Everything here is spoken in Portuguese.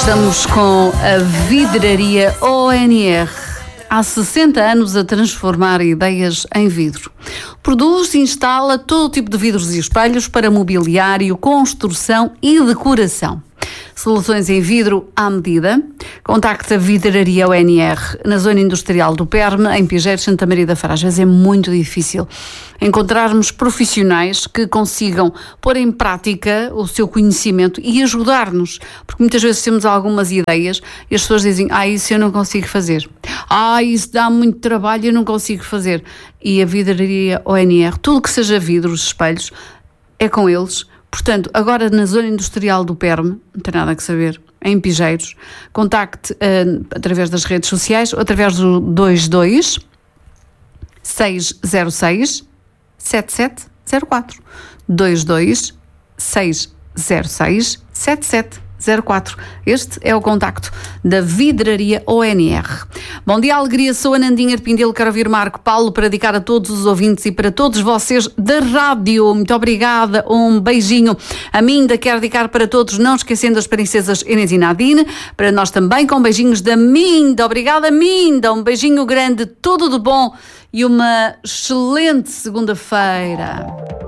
Estamos com a Vidraria ONR. Há 60 anos a transformar ideias em vidro. Produz e instala todo tipo de vidros e espelhos para mobiliário, construção e decoração. Soluções em vidro à medida. Contacte a Vidraria ONR na zona industrial do Perme, em Pigeiros, Santa Maria da Feira. Às vezes é muito difícil encontrarmos profissionais que consigam pôr em prática o seu conhecimento e ajudar-nos, porque muitas vezes temos algumas ideias e as pessoas dizem, isso eu não consigo fazer, isso dá muito trabalho, eu não consigo fazer. E a Vidraria ONR, tudo que seja vidros, espelhos, é com eles. Portanto, agora na zona industrial do Perme, não tem nada a saber, em Pigeiros, contacte através das redes sociais ou através do 22 606 7704. 22 606 7704. Este é o contacto da Vidraria ONR. Bom dia, alegria, sou a Nandinha Arpindelo, quero ouvir Marco Paulo para dedicar a todos os ouvintes e para todos vocês da rádio. Muito obrigada, um beijinho. A Minda quero dedicar para todos, não esquecendo as princesas Inês e Nadine, para nós também com beijinhos da Minda. Obrigada, Minda, um beijinho grande, tudo de bom e uma excelente segunda-feira.